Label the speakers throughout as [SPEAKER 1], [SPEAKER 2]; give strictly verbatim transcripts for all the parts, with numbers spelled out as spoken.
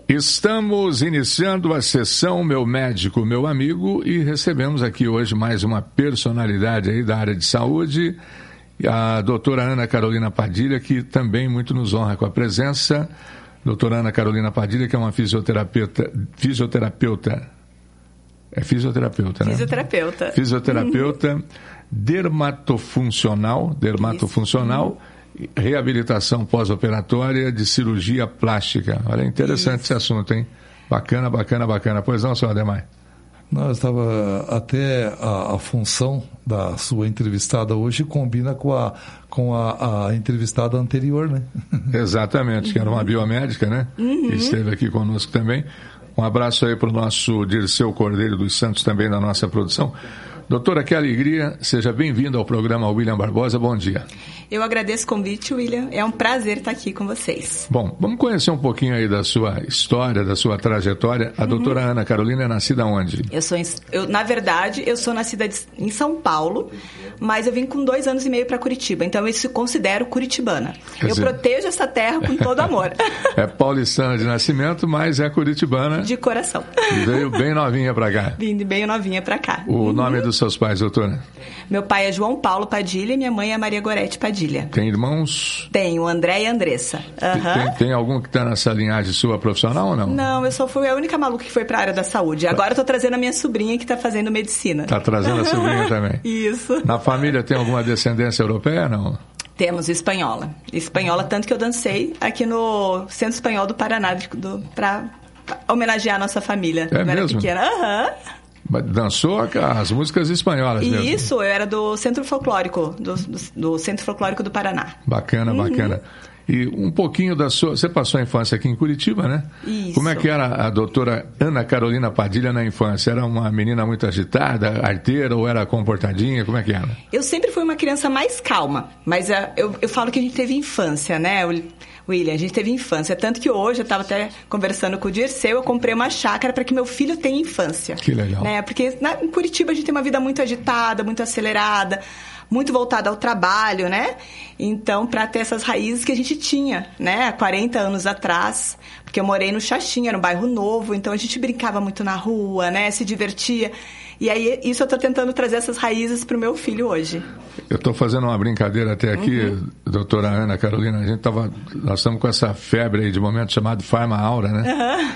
[SPEAKER 1] Estamos iniciando a sessão Meu Médico, Meu Amigo, e recebemos aqui hoje mais uma personalidade aí da área de saúde, a doutora Ana Carolina Padilha, que também muito nos honra com a presença. Doutora Ana Carolina Padilha, que é uma fisioterapeuta, fisioterapeuta, é fisioterapeuta, né?
[SPEAKER 2] Fisioterapeuta.
[SPEAKER 1] Fisioterapeuta, uhum. dermatofuncional, dermatofuncional, Isso. reabilitação pós-operatória de cirurgia plástica. Olha, interessante Isso. esse assunto, hein? Bacana, bacana, bacana. Pois não, senhor Ademar?
[SPEAKER 3] Não, eu estava até a, a função da sua entrevistada hoje combina com a, com a, a entrevistada anterior, né?
[SPEAKER 1] Exatamente, que era uma biomédica, né? Uhum. Que esteve aqui conosco também. Um abraço aí para o nosso Dirceu Cordeiro dos Santos, também da nossa produção. Doutora, que alegria, seja bem-vindo ao programa William Barbosa, bom dia.
[SPEAKER 2] Eu agradeço o convite, William, é um prazer estar aqui com vocês.
[SPEAKER 1] Bom, vamos conhecer um pouquinho aí da sua história, da sua trajetória. A uhum. doutora Ana Carolina é nascida onde?
[SPEAKER 2] Eu sou, em, eu, na verdade, eu sou nascida de, em São Paulo, mas eu vim com dois anos e meio para Curitiba, então eu se considero curitibana. Quer eu dizer, protejo essa terra com todo amor.
[SPEAKER 1] É paulistana de nascimento, mas é curitibana.
[SPEAKER 2] De coração.
[SPEAKER 1] E veio bem novinha para cá.
[SPEAKER 2] Vim bem novinha para cá.
[SPEAKER 1] O uhum. nome dos seus pais, doutora?
[SPEAKER 2] Meu pai é João Paulo Padilha e minha mãe é Maria Gorete Padilha.
[SPEAKER 1] Tem irmãos?
[SPEAKER 2] Tenho, André e Andressa. Uhum.
[SPEAKER 1] Tem, tem algum que está nessa linhagem sua profissional ou não?
[SPEAKER 2] Não, eu só fui a única maluca que foi para a área da saúde. Agora eu estou trazendo a minha sobrinha que está fazendo medicina.
[SPEAKER 1] Está trazendo a sobrinha também?
[SPEAKER 2] Isso.
[SPEAKER 1] Na família tem alguma descendência europeia, não?
[SPEAKER 2] Temos espanhola. Espanhola, tanto que eu dancei aqui no Centro Espanhol do Paraná para homenagear a nossa família.
[SPEAKER 1] É mesmo?
[SPEAKER 2] Era pequena. Aham. Uhum.
[SPEAKER 1] Dançou as músicas espanholas mesmo?
[SPEAKER 2] Isso, eu era do Centro Folclórico, do, do, do Centro Folclórico do Paraná.
[SPEAKER 1] Bacana, uhum. bacana. E um pouquinho da sua... Você passou a infância aqui em Curitiba, né?
[SPEAKER 2] Isso.
[SPEAKER 1] Como é que era a doutora Ana Carolina Padilha na infância? Era uma menina muito agitada, arteira, ou era comportadinha? Como é que era?
[SPEAKER 2] Eu sempre fui uma criança mais calma, mas uh, eu, eu falo que a gente teve infância, né? Eu, William, a gente teve infância, tanto que hoje eu estava até conversando com o Dirceu, eu comprei uma chácara para que meu filho tenha infância.
[SPEAKER 1] Que legal.
[SPEAKER 2] Né? Porque na, em Curitiba a gente tem uma vida muito agitada, muito acelerada, muito voltada ao trabalho, né? Então, para ter essas raízes que a gente tinha, né? Há quarenta anos atrás, porque eu morei no Xaxim, era um bairro novo, então a gente brincava muito na rua, né? Se divertia. E aí, isso eu estou tentando trazer essas raízes para o meu filho hoje.
[SPEAKER 1] Eu estou fazendo uma brincadeira até aqui, uhum. doutora Ana Carolina. A gente tava, nós estamos com essa febre aí de momento chamado Farma Aura, né? Uhum.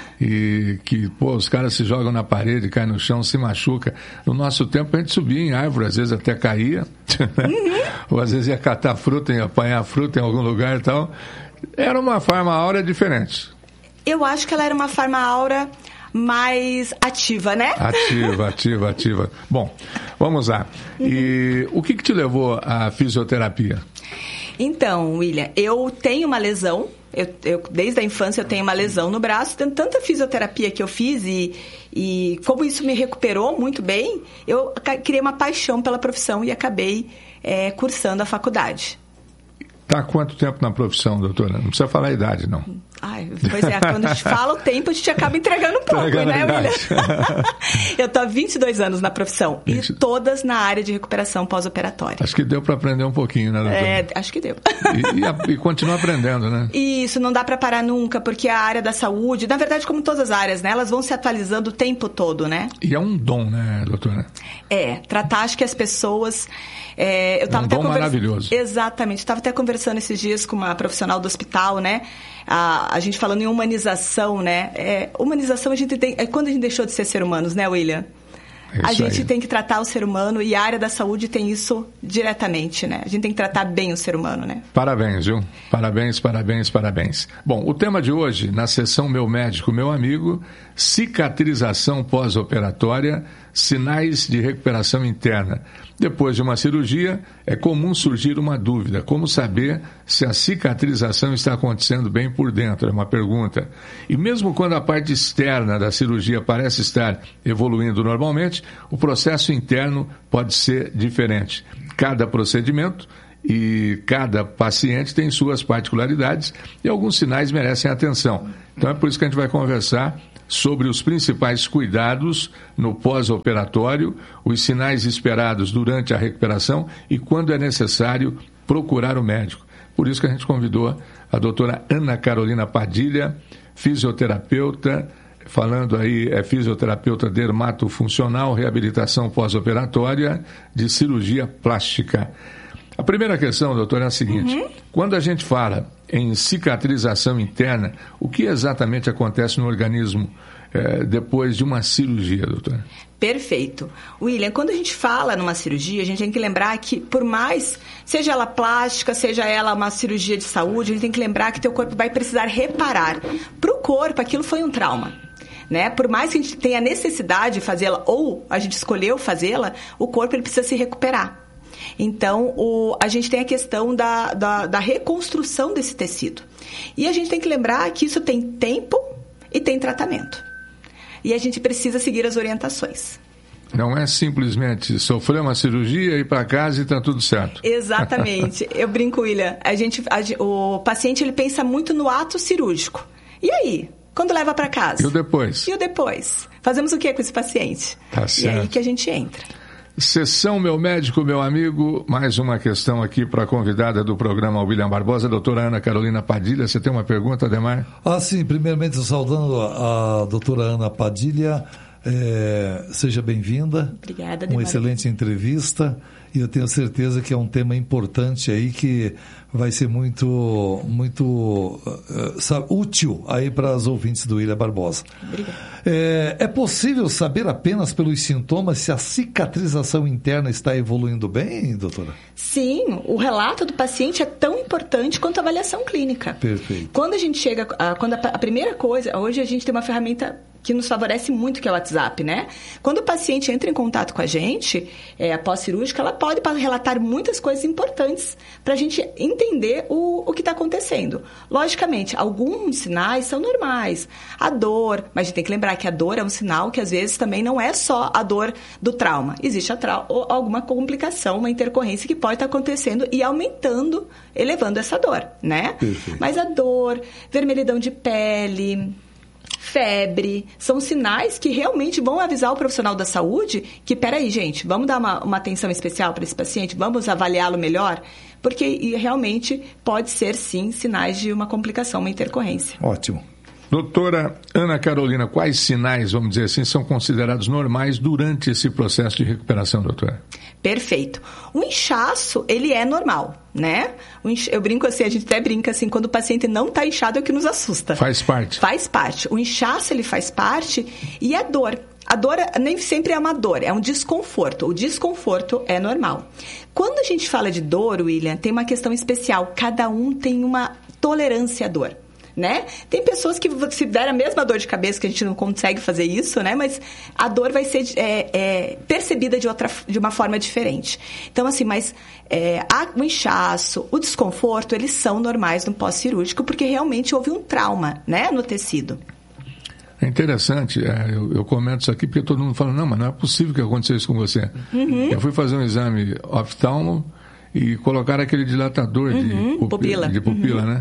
[SPEAKER 1] E que, pô, os caras se jogam na parede, caem no chão, se machuca. No nosso tempo, a gente subia em árvore, às vezes até caía. Uhum. Ou às vezes ia catar fruta, ia apanhar fruta em algum lugar e tal. Era uma Farma Aura diferente.
[SPEAKER 2] Eu acho que ela era uma Farma Aura mais ativa, né?
[SPEAKER 1] Ativa, ativa, ativa. Bom, vamos lá. E o que, que te levou à fisioterapia?
[SPEAKER 2] Então, William, eu tenho uma lesão, eu, eu, desde a infância eu tenho uma lesão no braço, tem tanta fisioterapia que eu fiz e, e como isso me recuperou muito bem, eu criei uma paixão pela profissão e acabei é, cursando a faculdade.
[SPEAKER 1] Está há quanto tempo na profissão, doutora? Não precisa falar a idade, não.
[SPEAKER 2] Ai, pois é, quando a gente fala o tempo, a gente acaba entregando um pouco, entregando né, William? Eu estou há vinte e dois anos na profissão vinte... e todas na área de recuperação pós-operatória.
[SPEAKER 1] Acho que deu para aprender um pouquinho, né, doutora?
[SPEAKER 2] É, acho que deu.
[SPEAKER 1] E, e, e continua aprendendo, né?
[SPEAKER 2] Isso, não dá para parar nunca, porque a área da saúde, na verdade, como todas as áreas, né, elas vão se atualizando o tempo todo, né?
[SPEAKER 1] E é um dom, né, doutora?
[SPEAKER 2] É, tratar, acho que as pessoas... É, eu tava
[SPEAKER 1] um
[SPEAKER 2] até
[SPEAKER 1] dom
[SPEAKER 2] conversa...
[SPEAKER 1] maravilhoso.
[SPEAKER 2] Exatamente, estava até conversando esses dias com uma profissional do hospital, né? A, a gente falando em humanização, né? É, humanização, a gente tem... É quando a gente deixou de ser ser humanos, né, William?
[SPEAKER 1] É
[SPEAKER 2] a gente
[SPEAKER 1] aí.
[SPEAKER 2] tem que tratar o ser humano e a área da saúde tem isso diretamente, né? A gente tem que tratar bem o ser humano, né?
[SPEAKER 1] Parabéns, viu? Parabéns, parabéns, parabéns. Bom, o tema de hoje, na sessão Meu Médico, Meu Amigo, cicatrização pós-operatória, sinais de recuperação interna. Depois de uma cirurgia, é comum surgir uma dúvida. Como saber se a cicatrização está acontecendo bem por dentro? É uma pergunta. E mesmo quando a parte externa da cirurgia parece estar evoluindo normalmente, o processo interno pode ser diferente. Cada procedimento e cada paciente tem suas particularidades e alguns sinais merecem atenção. Então é por isso que a gente vai conversar sobre os principais cuidados no pós-operatório, os sinais esperados durante a recuperação e quando é necessário procurar o médico. Por isso que a gente convidou a doutora Ana Carolina Padilha, fisioterapeuta, falando aí, é fisioterapeuta dermatofuncional, reabilitação pós-operatória de cirurgia plástica. A primeira questão, doutor, é a seguinte. Uhum. Quando a gente fala em cicatrização interna, o que exatamente acontece no organismo é, depois de uma cirurgia, doutor?
[SPEAKER 2] Perfeito. William, quando a gente fala numa cirurgia, a gente tem que lembrar que, por mais, seja ela plástica, seja ela uma cirurgia de saúde, a gente tem que lembrar que teu corpo vai precisar reparar. Para o corpo, aquilo foi um trauma. Né? Por mais que a gente tenha necessidade de fazê-la ou a gente escolheu fazê-la, o corpo ele precisa se recuperar. Então, o, a gente tem a questão da, da, da reconstrução desse tecido. E a gente tem que lembrar que isso tem tempo e tem tratamento. E a gente precisa seguir as orientações.
[SPEAKER 1] Não é simplesmente sofrer uma cirurgia, ir para casa e está tudo certo.
[SPEAKER 2] Exatamente. Eu brinco, William. A gente, a, o paciente ele pensa muito no ato cirúrgico. E aí? Quando leva para casa?
[SPEAKER 1] E o depois?
[SPEAKER 2] E o depois? Fazemos o que com esse paciente?
[SPEAKER 1] Tá certo.
[SPEAKER 2] E aí que a gente entra.
[SPEAKER 1] Sessão Meu Médico, Meu Amigo. Mais uma questão aqui para a convidada do programa William Barbosa, doutora Ana Carolina Padilha. Você tem uma pergunta, Ademar?
[SPEAKER 3] Ah, sim. Primeiramente, saudando a, a doutora Ana Padilha. É, seja bem-vinda.
[SPEAKER 2] Obrigada,
[SPEAKER 3] Uma
[SPEAKER 2] Ademar.
[SPEAKER 3] excelente entrevista. E eu tenho certeza que é um tema importante aí que vai ser muito, muito uh, sabe, útil aí para os ouvintes do William Barbosa.
[SPEAKER 2] Obrigada.
[SPEAKER 3] É, é possível saber apenas pelos sintomas se a cicatrização interna está evoluindo bem, doutora?
[SPEAKER 2] Sim, o relato do paciente é tão importante quanto a avaliação clínica.
[SPEAKER 3] Perfeito.
[SPEAKER 2] Quando a gente chega, a, quando a, a primeira coisa, hoje a gente tem uma ferramenta que nos favorece muito, que é o WhatsApp, né? Quando o paciente entra em contato com a gente, é, após cirúrgica, ela pode relatar muitas coisas importantes para a gente entender o, o que está acontecendo. Logicamente, alguns sinais são normais. A dor, mas a gente tem que lembrar que a dor é um sinal que às vezes também não é só a dor do trauma. Existe a trau- alguma complicação, uma intercorrência que pode estar acontecendo e aumentando, elevando essa dor, né?
[SPEAKER 3] Perfeito.
[SPEAKER 2] Mas a dor, vermelhidão de pele, febre, são sinais que realmente vão avisar o profissional da saúde que, peraí, gente, vamos dar uma, uma atenção especial para esse paciente, vamos avaliá-lo melhor, porque e realmente pode ser, sim, sinais de uma complicação, uma intercorrência.
[SPEAKER 3] Ótimo.
[SPEAKER 1] Doutora Ana Carolina, quais sinais, vamos dizer assim, são considerados normais durante esse processo de recuperação, doutora?
[SPEAKER 2] Perfeito. O inchaço, ele é normal, né? O inch... Eu brinco assim, a gente até brinca assim, quando o paciente não está inchado é o que nos assusta.
[SPEAKER 1] Faz parte.
[SPEAKER 2] Faz parte. O inchaço, ele faz parte e a dor. A dor nem sempre é uma dor, é um desconforto. O desconforto é normal. Quando a gente fala de dor, William, tem uma questão especial. Cada um tem uma tolerância à dor. Né? Tem pessoas que se der a mesma dor de cabeça, que a gente não consegue fazer isso, né? Mas a dor vai ser é, é, percebida de, outra, de uma forma diferente. Então, assim, mas é, a, o inchaço, o desconforto, eles são normais no pós-cirúrgico, porque realmente houve um trauma, né, no tecido.
[SPEAKER 1] É interessante, é, eu, eu comento isso aqui porque todo mundo fala, não, mas não é possível que aconteceu isso com você.
[SPEAKER 2] Uhum. Eu
[SPEAKER 1] fui fazer um exame oftalmo e colocaram aquele dilatador
[SPEAKER 2] uhum.
[SPEAKER 1] de, pupi,
[SPEAKER 2] pupila,
[SPEAKER 1] de pupila,
[SPEAKER 2] uhum.
[SPEAKER 1] né?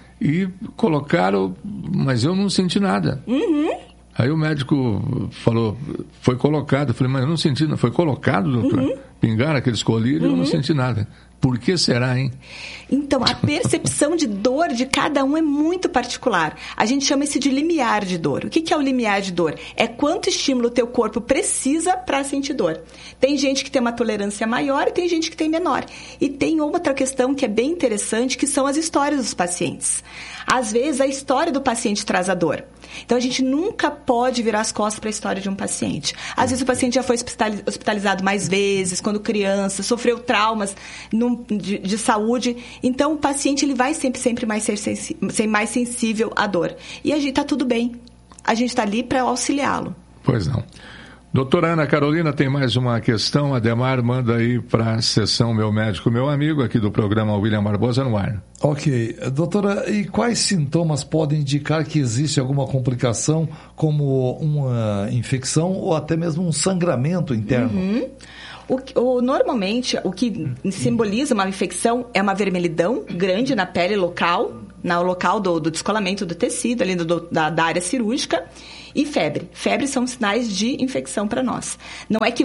[SPEAKER 1] E colocaram, mas eu não senti nada.
[SPEAKER 2] Uhum.
[SPEAKER 1] Aí o médico falou, foi colocado. Eu falei, mas eu não senti nada. Foi colocado, doutor? Uhum. Pingaram aqueles colírios e uhum. eu não senti nada. Por que será, hein?
[SPEAKER 2] Então, a percepção de dor de cada um é muito particular. A gente chama isso de limiar de dor. O que é o limiar de dor? É quanto estímulo o teu corpo precisa para sentir dor. Tem gente que tem uma tolerância maior e tem gente que tem menor. E tem outra questão que é bem interessante, que são as histórias dos pacientes. Às vezes, a história do paciente traz a dor. Então, a gente nunca pode virar as costas para a história de um paciente. Às vezes, o paciente já foi hospitalizado mais vezes, quando criança, sofreu traumas num, de, de saúde. Então, o paciente ele vai sempre, sempre mais ser, sensi- ser mais sensível à dor. E a gente está tudo bem. A gente está ali para auxiliá-lo.
[SPEAKER 1] Pois não. Doutora Ana Carolina, tem mais uma questão. Ademar manda aí para a sessão Meu Médico, Meu Amigo, aqui do programa William Barbosa no ar.
[SPEAKER 3] Ok. Doutora, e quais sintomas podem indicar que existe alguma complicação, como uma infecção ou até mesmo um sangramento interno?
[SPEAKER 2] Uhum. O, o, normalmente, o que simboliza uma infecção é uma vermelhidão grande na pele local, no local do, do descolamento do tecido, ali do, da, da área cirúrgica, e febre. Febre são sinais de infecção para nós. Não é que vai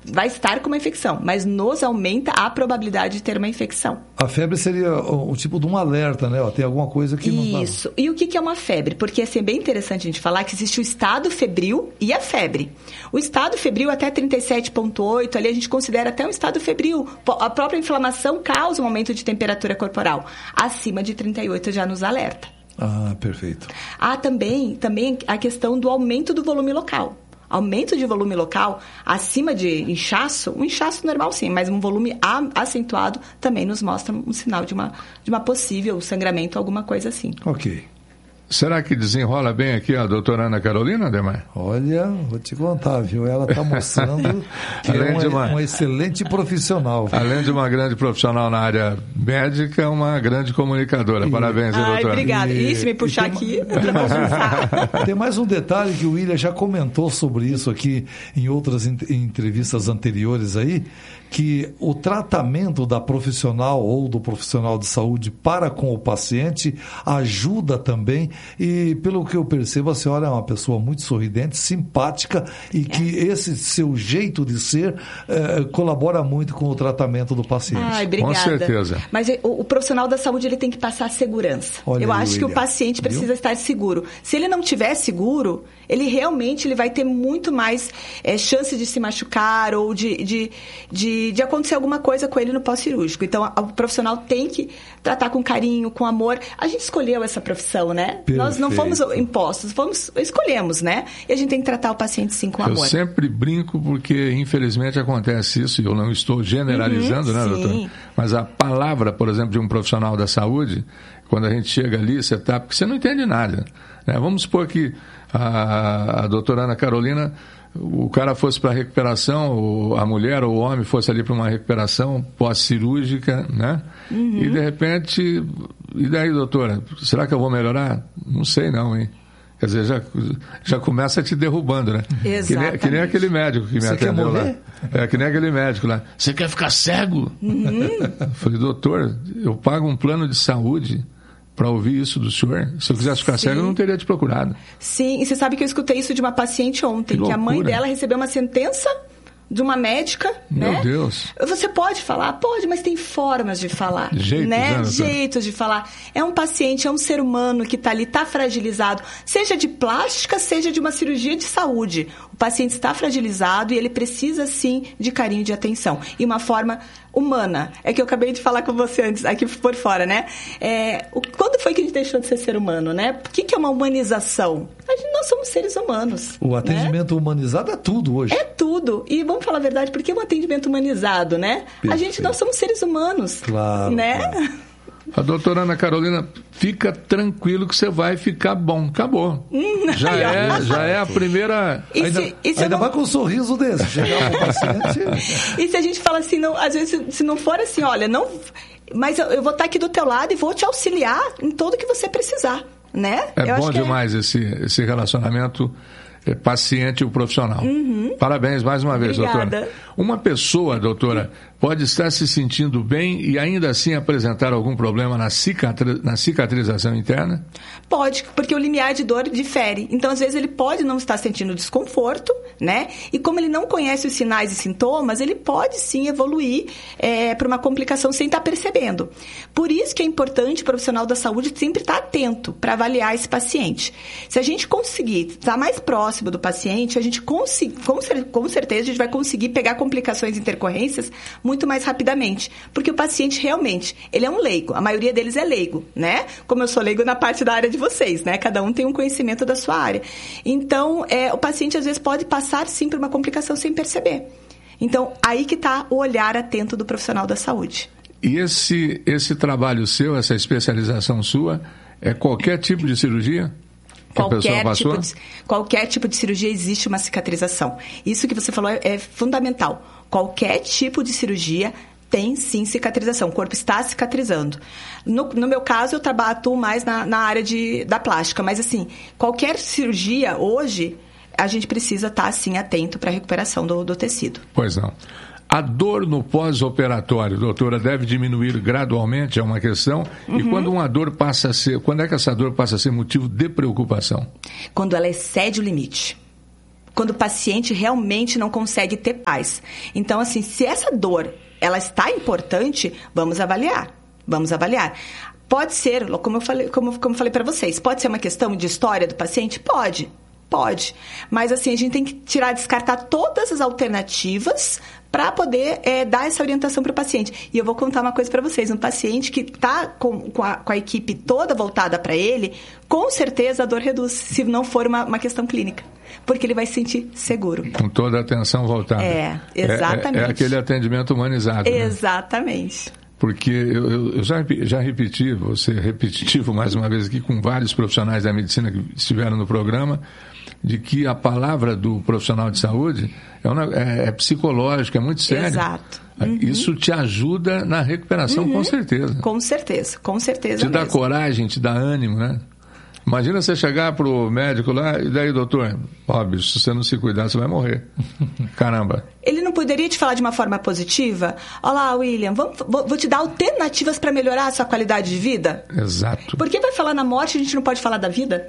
[SPEAKER 2] vai estar com uma infecção, mas nos aumenta a probabilidade de ter uma infecção.
[SPEAKER 3] A febre seria o, o tipo de um alerta, né? Ó, tem alguma coisa que não tá...
[SPEAKER 2] Isso. E o que, que é uma febre? Porque assim, é bem interessante a gente falar que existe o estado febril e a febre. O estado febril até trinta e sete vírgula oito, ali a gente considera até um estado febril. A própria inflamação causa um aumento de temperatura corporal. Acima de trinta e oito já nos alerta.
[SPEAKER 3] Ah, perfeito.
[SPEAKER 2] Há também, também a questão do aumento do volume local. Aumento de volume local acima de inchaço, um inchaço normal sim, mas um volume acentuado também nos mostra um sinal de uma, de uma possível sangramento, alguma coisa assim.
[SPEAKER 3] Ok.
[SPEAKER 1] Será que desenrola bem aqui a doutora Ana Carolina, Ademar?
[SPEAKER 3] Olha, vou te contar, viu? Ela está mostrando que é uma, uma... um excelente profissional. Viu?
[SPEAKER 1] Além de uma grande profissional na área médica, uma grande comunicadora.
[SPEAKER 3] E...
[SPEAKER 1] Parabéns, hein, doutora?
[SPEAKER 2] Obrigada. E, e se me puxar
[SPEAKER 3] tem,
[SPEAKER 2] aqui...
[SPEAKER 3] Tem mais, um, tem mais um detalhe que o William já comentou sobre isso aqui em outras entrevistas anteriores aí, que o tratamento da profissional ou do profissional de saúde para com o paciente ajuda também, e pelo que eu percebo, a senhora é uma pessoa muito sorridente, simpática, e que esse seu jeito de ser eh, colabora muito com o tratamento do paciente.
[SPEAKER 2] Ai, obrigada.
[SPEAKER 1] Com certeza.
[SPEAKER 2] Mas o, o profissional da saúde, ele tem que passar segurança.
[SPEAKER 3] Olha
[SPEAKER 2] eu
[SPEAKER 3] aí,
[SPEAKER 2] acho que
[SPEAKER 3] William.
[SPEAKER 2] o paciente precisa
[SPEAKER 3] Viu?
[SPEAKER 2] estar seguro. Se ele não tiver seguro, ele realmente ele vai ter muito mais é, chance de se machucar ou de, de, de, de acontecer alguma coisa com ele no pós-cirúrgico. Então, a, o profissional tem que tratar com carinho, com amor. A gente escolheu essa profissão, né?
[SPEAKER 3] Perfeito.
[SPEAKER 2] Nós não fomos impostos, fomos, escolhemos, né? E a gente tem que tratar o paciente, sim, com
[SPEAKER 1] eu
[SPEAKER 2] amor.
[SPEAKER 1] Eu sempre brinco porque, infelizmente, acontece isso, e eu não estou generalizando, uhum, né, doutor? Mas a palavra, por exemplo, de um profissional da saúde, quando a gente chega ali, você tá, porque você não entende nada, né? Vamos supor que a, a doutora Ana Carolina, o cara fosse para recuperação, ou a mulher ou o homem fosse ali para uma recuperação pós-cirúrgica, né? Uhum. E de repente, e daí, doutora, será que eu vou melhorar? Não sei não, hein? Quer dizer, já, já começa te derrubando, né?
[SPEAKER 2] Exatamente.
[SPEAKER 1] Que nem, que nem aquele médico que me
[SPEAKER 3] Você
[SPEAKER 1] atendeu
[SPEAKER 3] quer
[SPEAKER 1] lá. É, que nem aquele médico lá. Você quer ficar cego?
[SPEAKER 2] Uhum.
[SPEAKER 1] Eu falei, doutor, eu pago um plano de saúde para ouvir isso do senhor. Se eu quisesse ficar
[SPEAKER 2] Sim.
[SPEAKER 1] cego, eu não teria te procurado.
[SPEAKER 2] Sim, e você sabe que eu escutei isso de uma paciente ontem, que, que a mãe dela recebeu uma sentença de uma médica,
[SPEAKER 1] Meu
[SPEAKER 2] né?
[SPEAKER 1] Deus.
[SPEAKER 2] Você pode falar? Pode, mas tem formas de falar.
[SPEAKER 1] Jeitos,
[SPEAKER 2] né?
[SPEAKER 1] né,
[SPEAKER 2] Jeitos de falar. É um paciente, é um ser humano que está ali, está fragilizado, seja de plástica, seja de uma cirurgia de saúde. O paciente está fragilizado e ele precisa, sim, de carinho e de atenção. E uma forma humana. É que eu acabei de falar com você antes, aqui por fora, né? É, o, quando foi que a gente deixou de ser ser humano, né? O que, que é uma humanização? A gente, nós somos seres humanos.
[SPEAKER 3] O atendimento
[SPEAKER 2] né?
[SPEAKER 3] humanizado é tudo hoje.
[SPEAKER 2] É tudo. E vamos falar a verdade, porque é um atendimento humanizado, né?
[SPEAKER 3] Perfeito.
[SPEAKER 2] A gente, nós somos seres humanos.
[SPEAKER 3] Claro.
[SPEAKER 2] Né?
[SPEAKER 3] Claro.
[SPEAKER 1] A doutora Ana Carolina, fica tranquilo que você vai ficar bom. Acabou. Já é, já é a primeira...
[SPEAKER 2] E
[SPEAKER 3] ainda
[SPEAKER 2] se, e se
[SPEAKER 3] ainda
[SPEAKER 2] não...
[SPEAKER 3] vai com um sorriso desse. Chegar para o paciente...
[SPEAKER 2] E se a gente fala assim, não, às vezes, se não for assim, olha, não... Mas eu, eu vou estar aqui do teu lado e vou te auxiliar em tudo que você precisar, né?
[SPEAKER 1] É
[SPEAKER 2] eu
[SPEAKER 1] bom
[SPEAKER 2] acho que
[SPEAKER 1] demais
[SPEAKER 2] é...
[SPEAKER 1] esse, esse relacionamento é, paciente e o profissional.
[SPEAKER 2] Uhum.
[SPEAKER 1] Parabéns mais uma vez,
[SPEAKER 2] Obrigada.
[SPEAKER 1] doutora. Uma pessoa, doutora, pode estar se sentindo bem e ainda assim apresentar algum problema na, cicatri... na cicatrização interna?
[SPEAKER 2] Pode, porque o limiar de dor difere. Então, às vezes, ele pode não estar sentindo desconforto, né? E como ele não conhece os sinais e sintomas, ele pode sim evoluir é, para uma complicação sem estar percebendo. Por isso que é importante o profissional da saúde sempre estar atento para avaliar esse paciente. Se a gente conseguir estar mais próximo do paciente, a gente consegui, com, com certeza a gente vai conseguir pegar complicações e intercorrências muito mais rapidamente. Porque o paciente realmente, ele é um leigo. A maioria deles é leigo, né? Como eu sou leigo na parte da área de vocês, né? Cada um tem um conhecimento da sua área. Então, é, o paciente às vezes pode passar sim por uma complicação sem perceber. Então, aí que está o olhar atento do profissional da saúde.
[SPEAKER 1] E esse, esse trabalho seu, essa especialização sua, é qualquer tipo de cirurgia?
[SPEAKER 2] Qualquer tipo, de, qualquer tipo de cirurgia existe uma cicatrização. Isso que você falou é, é fundamental. Qualquer tipo de cirurgia tem sim cicatrização. O corpo está cicatrizando. No, no meu caso, eu trabalho, atuo mais na, na área de, da plástica. Mas, assim, qualquer cirurgia hoje, a gente precisa estar, assim, atento para a recuperação do, do tecido.
[SPEAKER 1] Pois não. A dor no pós-operatório, doutora, deve diminuir gradualmente, é uma questão. Uhum. E quando uma dor passa a ser... Quando é que essa dor passa a ser motivo de preocupação?
[SPEAKER 2] Quando ela excede o limite. quando o paciente realmente não consegue ter paz. Então, assim, se essa dor, ela está importante, vamos avaliar. Vamos avaliar. Pode ser, como eu falei, como, como eu falei para vocês, pode ser uma questão de história do paciente? Pode, pode. Mas, assim, a gente tem que tirar, descartar todas as alternativas para poder é, dar essa orientação para o paciente. E eu vou contar uma coisa para vocês. Um paciente que está com, com, com a equipe toda voltada para ele, com certeza a dor reduz, se não for uma, uma questão clínica. Porque ele vai se sentir seguro.
[SPEAKER 1] Com toda a atenção voltada.
[SPEAKER 2] É, exatamente.
[SPEAKER 1] É, é, é aquele atendimento humanizado. Né?
[SPEAKER 2] Exatamente. Porque
[SPEAKER 1] eu, eu já, já repeti, vou ser repetitivo mais uma vez aqui, com vários profissionais da medicina que estiveram no programa, de que a palavra do profissional de saúde é, uma, é, é psicológica, é muito séria.
[SPEAKER 2] Exato.
[SPEAKER 1] Uhum. Isso te ajuda na recuperação, uhum. com certeza.
[SPEAKER 2] Com certeza, com certeza
[SPEAKER 1] Te
[SPEAKER 2] mesmo.
[SPEAKER 1] dá coragem, te dá ânimo, né? Imagina você chegar pro médico lá e daí, doutor, ó, bicho, se você não se cuidar, você vai morrer. Caramba.
[SPEAKER 2] Ele não poderia te falar de uma forma positiva? Olá, William, vamos, vou, vou te dar alternativas para melhorar a sua qualidade de vida?
[SPEAKER 1] Exato.
[SPEAKER 2] Porque vai falar na morte, a gente não pode falar da vida?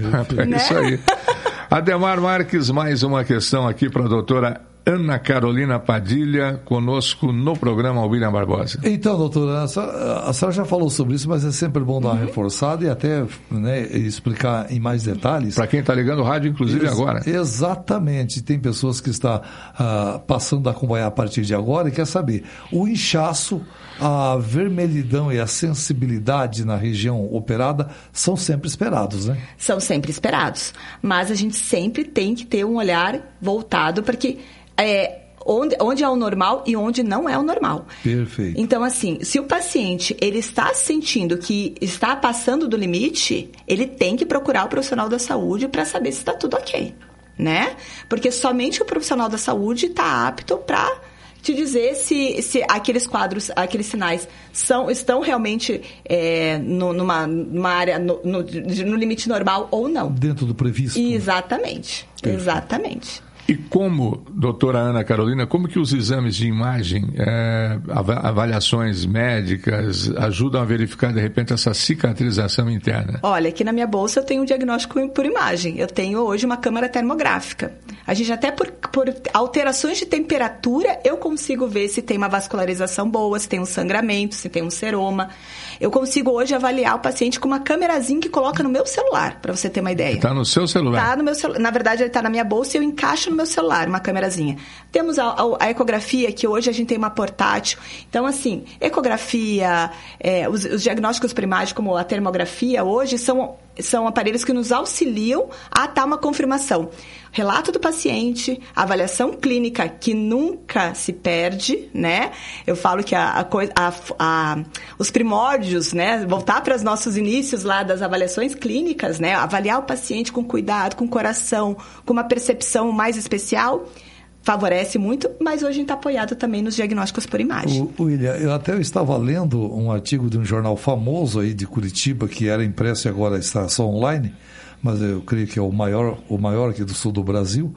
[SPEAKER 1] É né? Isso aí. Ademar Marques, mais uma questão aqui para a doutora Ana Carolina Padilha, conosco no programa William Barbosa.
[SPEAKER 3] Então, doutora, a senhora já falou sobre isso, mas é sempre bom dar uma uhum. reforçada e até, né, explicar em mais detalhes.
[SPEAKER 1] Para quem está ligando o rádio, inclusive, Ex- agora.
[SPEAKER 3] Exatamente. Tem pessoas que estão uh, passando a acompanhar a partir de agora e quer saber. O inchaço, a vermelhidão e a sensibilidade na região operada são sempre esperados, né?
[SPEAKER 2] São sempre esperados. Mas a gente sempre tem que ter um olhar voltado para que... É, onde, onde é o normal e onde não é o normal.
[SPEAKER 3] Perfeito.
[SPEAKER 2] Então, assim, se o paciente ele está sentindo que está passando do limite, ele tem que procurar o profissional da saúde para saber se está tudo ok, né? Porque somente o profissional da saúde está apto para te dizer se, se aqueles quadros, aqueles sinais são, estão realmente é, no, numa, numa área, no, no, no limite normal ou não.
[SPEAKER 3] Dentro do previsto.
[SPEAKER 2] Exatamente, Perfeito. exatamente.
[SPEAKER 1] E como, doutora Ana Carolina, como que os exames de imagem, é, avaliações médicas, ajudam a verificar, de repente, essa cicatrização interna?
[SPEAKER 2] Olha, aqui na minha bolsa eu tenho um diagnóstico por imagem. Eu tenho hoje uma câmara termográfica. A gente até por, por alterações de temperatura, eu consigo ver se tem uma vascularização boa, se tem um sangramento, se tem um seroma. Eu consigo hoje avaliar o paciente com uma câmerazinha que coloca no meu celular, para você ter uma ideia.
[SPEAKER 1] Está no seu celular?
[SPEAKER 2] Está no meu celular. Na verdade, ele está na minha bolsa e eu encaixo no meu celular, uma câmerazinha. Temos a, a, a ecografia, que hoje a gente tem uma portátil. Então, assim, ecografia, é, os, os diagnósticos por imagem, como a termografia, hoje são, são aparelhos que nos auxiliam a dar uma confirmação. Relato do paciente, avaliação clínica que nunca se perde, né? Eu falo que a, a, a, a, os primórdios, né? Voltar para os nossos inícios lá das avaliações clínicas, né? Avaliar o paciente com cuidado, com coração, com uma percepção mais especial, favorece muito, mas hoje a gente está apoiado também nos diagnósticos por imagem.
[SPEAKER 3] O, William, eu até estava lendo um artigo de um jornal famoso aí de Curitiba, que era impresso e agora está só online, mas eu creio que é o maior, o maior aqui do sul do Brasil,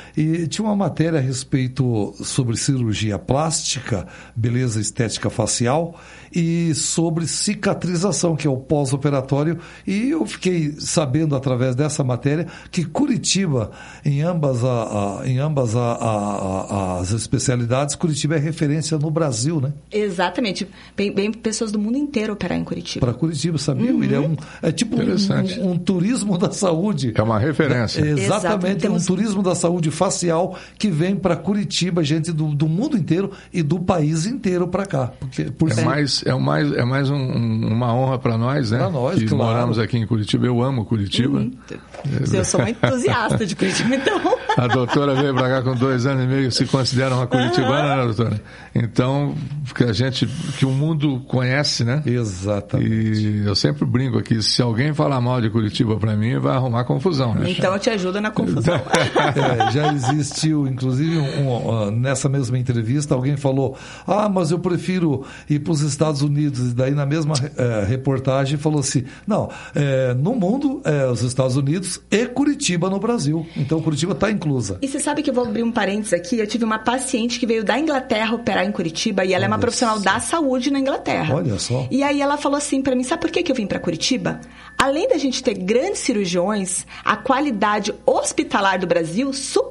[SPEAKER 3] e tinha uma matéria a respeito sobre cirurgia plástica, beleza estética facial e sobre cicatrização, que é o pós-operatório, e eu fiquei sabendo através dessa matéria que Curitiba, em ambas, a, a, em ambas a, a, a, as especialidades, Curitiba é referência no Brasil, né?
[SPEAKER 2] Exatamente. Bem, bem pessoas do mundo inteiro operar em Curitiba.
[SPEAKER 3] Para Curitiba, sabia? Uhum. Ele é, um, é tipo um, um, um turismo da saúde.
[SPEAKER 1] É uma referência.
[SPEAKER 3] É, exatamente, Temos... um turismo da saúde facial que vem para Curitiba, gente do, do mundo inteiro e do país inteiro para cá. Porque, por
[SPEAKER 1] é,
[SPEAKER 3] ser...
[SPEAKER 1] mais, é mais, é mais um, um, uma honra para nós, né?
[SPEAKER 3] Para nós,
[SPEAKER 1] que
[SPEAKER 3] claro.
[SPEAKER 1] moramos aqui em Curitiba. Eu amo Curitiba.
[SPEAKER 2] Uhum. Eu sou uma entusiasta de Curitiba, então...
[SPEAKER 1] A doutora veio para cá com dois anos e meio, se considera uma curitibana, né, doutora? Então, que a gente, que o mundo conhece, né?
[SPEAKER 3] Exatamente.
[SPEAKER 1] E eu sempre brinco aqui, se alguém falar mal de Curitiba para mim, vai arrumar confusão, né?
[SPEAKER 2] Então eu te ajudo na confusão.
[SPEAKER 3] É, já existiu, inclusive, um, um, nessa mesma entrevista, alguém falou, ah, mas eu prefiro ir para os Estados Unidos. E daí, na mesma é, reportagem, falou assim, não, é, no mundo, é, os Estados Unidos e Curitiba no Brasil. Então, Curitiba está inclusa.
[SPEAKER 2] E você sabe que eu vou abrir um parênteses aqui, eu tive uma paciente que veio da Inglaterra operar em Curitiba e ela Olha é uma profissional só. da saúde na Inglaterra.
[SPEAKER 3] Olha só.
[SPEAKER 2] E aí ela falou assim para mim, sabe por que que eu vim para Curitiba? Além da gente ter grandes cirurgiões, a qualidade hospitalar do Brasil supera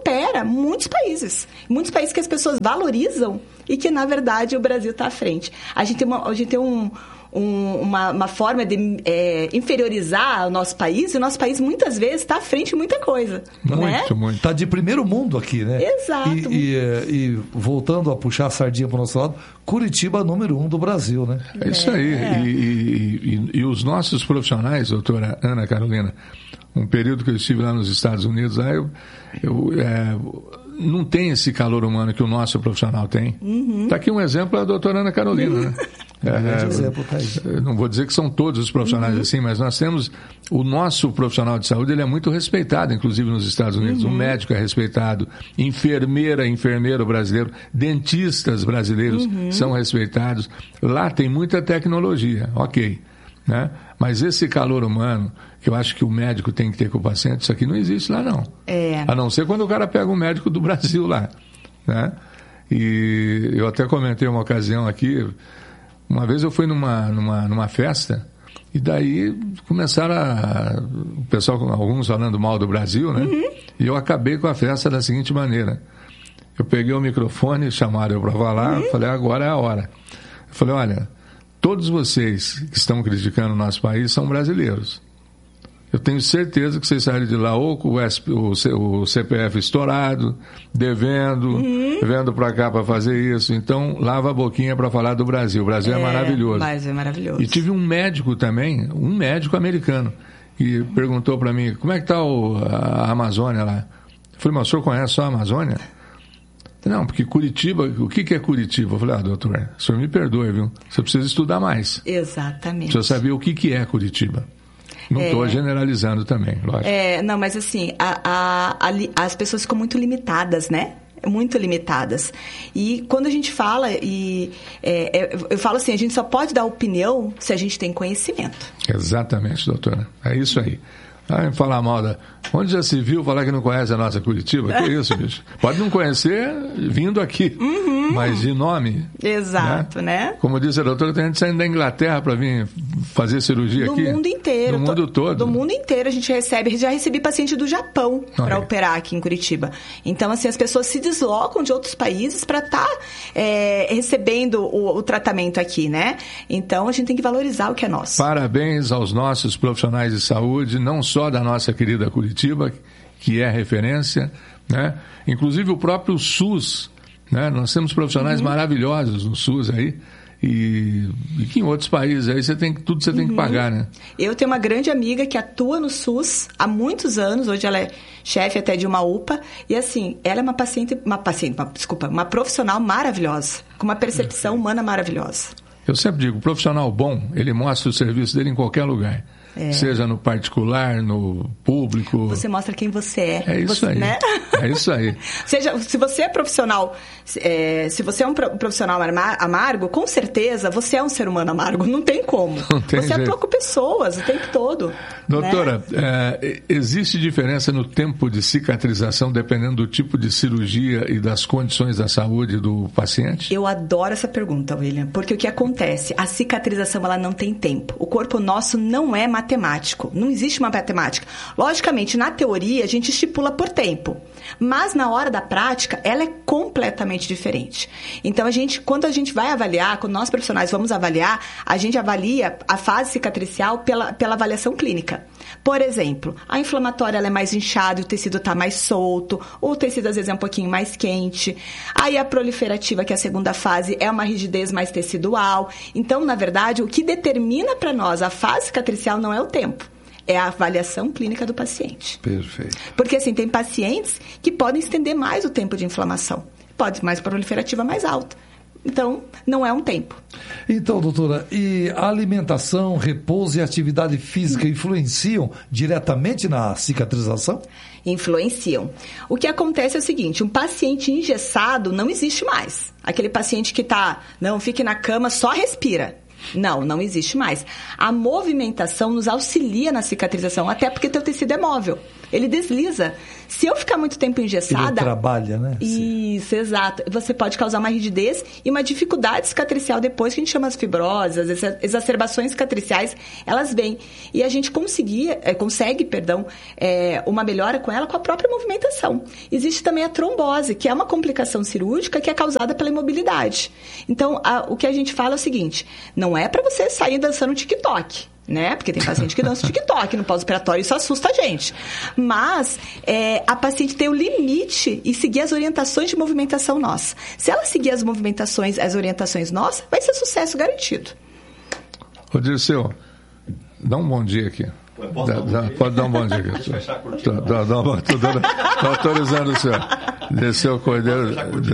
[SPEAKER 2] supera muitos países. Muitos países que as pessoas valorizam e que, na verdade, o Brasil está à frente. A gente tem, uma, a gente tem um... Um, uma, uma forma de é, inferiorizar o nosso país, e o nosso país muitas vezes está à frente de muita coisa.
[SPEAKER 3] Muito,
[SPEAKER 2] né?
[SPEAKER 3] muito. Está de primeiro mundo aqui, né?
[SPEAKER 2] Exato.
[SPEAKER 3] E, e, e voltando a puxar a sardinha para o nosso lado, Curitiba número um do Brasil, né?
[SPEAKER 1] É isso aí.
[SPEAKER 2] É.
[SPEAKER 1] E, e, e, e os nossos profissionais, doutora Ana Carolina, um período que eu estive lá nos Estados Unidos, lá eu, eu é, não tem esse calor humano que o nosso profissional tem. Está uhum. aqui um exemplo, a doutora Ana Carolina, né? É,
[SPEAKER 3] exemplo, tá aí.
[SPEAKER 1] Não vou dizer que são todos os profissionais uhum. assim, mas nós temos o nosso profissional de saúde, ele é muito respeitado, inclusive nos Estados Unidos. Uhum. O médico é respeitado, enfermeira, enfermeiro brasileiro, dentistas brasileiros uhum. são respeitados. Lá tem muita tecnologia, ok, né? Mas esse calor humano, que eu acho que o médico tem que ter com o paciente, isso aqui não existe lá não.
[SPEAKER 2] É.
[SPEAKER 1] A não ser quando o cara pega um médico do Brasil lá, né? E eu até comentei uma ocasião aqui. Uma vez eu fui numa, numa, numa festa e daí começaram a, o pessoal, alguns falando mal do Brasil, né? Uhum. E eu acabei com a festa da seguinte maneira. Eu peguei o microfone, chamaram eu para falar, uhum. falei, agora é a hora. Eu falei, olha, todos vocês que estão criticando o nosso país são brasileiros. Eu tenho certeza que vocês saíram de lá ou com o, S P, o, C, o C P F estourado, devendo, uhum. vendo para cá para fazer isso. Então, lava a boquinha para falar do Brasil. O Brasil é, é maravilhoso.
[SPEAKER 2] O Brasil é maravilhoso.
[SPEAKER 1] E tive um médico também, um médico americano, que perguntou para mim, como é que está a Amazônia lá? Eu falei, mas o senhor conhece só a Amazônia? Não, porque Curitiba, o que, que é Curitiba? Eu falei, ah, doutor, o senhor me perdoe, viu? Você precisa estudar mais.
[SPEAKER 2] Exatamente.
[SPEAKER 1] Precisa saber o que, que é Curitiba. Não estou é, generalizando também, lógico.
[SPEAKER 2] É, não, mas assim, a, a, a, as pessoas ficam muito limitadas, né? Muito limitadas. E quando a gente fala, e é, é, eu falo assim, a gente só pode dar opinião se a gente tem conhecimento.
[SPEAKER 1] Exatamente, doutora. É isso aí. Ah, falar mal da... Onde já se viu falar que não conhece a nossa Curitiba? Que isso, bicho? Pode não conhecer vindo aqui, uhum. mas de nome.
[SPEAKER 2] Exato, né? né?
[SPEAKER 1] Como disse a doutora, tem gente saindo da Inglaterra para vir fazer cirurgia
[SPEAKER 2] do
[SPEAKER 1] aqui.
[SPEAKER 2] Do mundo inteiro.
[SPEAKER 1] Do mundo todo.
[SPEAKER 2] Do mundo inteiro a gente recebe. Já recebi paciente do Japão para operar aqui em Curitiba. Então, assim, as pessoas se deslocam de outros países para estar tá, é, recebendo o, o tratamento aqui, né? Então, a gente tem que valorizar o que é nosso.
[SPEAKER 1] Parabéns aos nossos profissionais de saúde, não só da nossa querida Curitiba, que é referência, né? Inclusive o próprio SUS, né? Nós temos profissionais uhum. maravilhosos no SUS aí, e, e que em outros países aí você tem, tudo você tem uhum. que pagar, né?
[SPEAKER 2] Eu tenho uma grande amiga que atua no SUS há muitos anos, hoje ela é chefe até de uma U P A, e assim, ela é uma paciente, uma paciente, uma, desculpa, uma profissional maravilhosa, com uma percepção humana maravilhosa.
[SPEAKER 1] Eu sempre digo, o profissional bom, ele mostra o serviço dele em qualquer lugar. É. Seja no particular, no público.
[SPEAKER 2] Você mostra quem você é.
[SPEAKER 1] É isso
[SPEAKER 2] você,
[SPEAKER 1] aí.
[SPEAKER 2] Né?
[SPEAKER 1] É isso aí.
[SPEAKER 2] Seja, se você é profissional, é, se você é um profissional amargo, com certeza você é um ser humano amargo. Não tem como.
[SPEAKER 1] Não tem
[SPEAKER 2] você
[SPEAKER 1] jeito.
[SPEAKER 2] atua com pessoas o tempo todo.
[SPEAKER 1] Doutora,
[SPEAKER 2] né?
[SPEAKER 1] é, existe diferença no tempo de cicatrização dependendo do tipo de cirurgia e das condições da saúde do paciente?
[SPEAKER 2] Eu adoro essa pergunta, William, porque o que acontece? A cicatrização ela não tem tempo. O corpo nosso não é matemático. Não existe uma matemática. Logicamente, na teoria, a gente estipula por tempo. Mas na hora da prática, ela é completamente diferente. Então, a gente, quando a gente vai avaliar, quando nós profissionais vamos avaliar, a gente avalia a fase cicatricial pela, pela avaliação clínica. Por exemplo, a inflamatória ela é mais inchada e o tecido está mais solto, ou o tecido às vezes é um pouquinho mais quente. Aí a proliferativa, que é a segunda fase, é uma rigidez mais tecidual. Então, na verdade, o que determina para nós a fase cicatricial não é o tempo. É a avaliação clínica do paciente.
[SPEAKER 3] Perfeito.
[SPEAKER 2] Porque, assim, tem pacientes que podem estender mais o tempo de inflamação. Pode ser mais proliferativa mais alta. Então, não é um tempo.
[SPEAKER 3] Então, doutora, e a alimentação, repouso e atividade física influenciam diretamente na cicatrização?
[SPEAKER 2] Influenciam. O que acontece é o seguinte, um paciente engessado não existe mais. Aquele paciente que está, não, fique na cama, só respira. Não, não existe mais. A movimentação nos auxilia na cicatrização, até porque teu tecido é móvel. ele desliza. Se eu ficar muito tempo engessada...
[SPEAKER 3] Ele trabalha, né?
[SPEAKER 2] Isso, Sim. exato. Você pode causar uma rigidez e uma dificuldade cicatricial depois, que a gente chama as fibroses, as exacerbações cicatriciais, elas vêm. E a gente conseguia, é, consegue, perdão, é, uma melhora com ela com a própria movimentação. Existe também a trombose, que é uma complicação cirúrgica que é causada pela imobilidade. Então, a, o que a gente fala é o seguinte, não é para você sair dançando TikTok, né? Porque tem paciente que dança TikTok no pós-operatório, isso assusta a gente. Mas é, a paciente tem o limite e seguir as orientações de movimentação nossa. Se ela seguir as movimentações, as orientações nossas, vai ser sucesso garantido.
[SPEAKER 1] Ô, Dirceu, dá um bom dia aqui. Dá, dá, pode dar um bom dia aqui. Estou autorizando o senhor. Desceu o cordeiro.